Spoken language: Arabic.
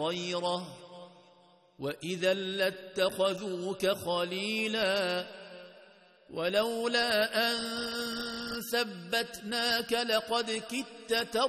غيره وإذا لاتخذوك خليلا ولولا أن ثبتناك لقد كدت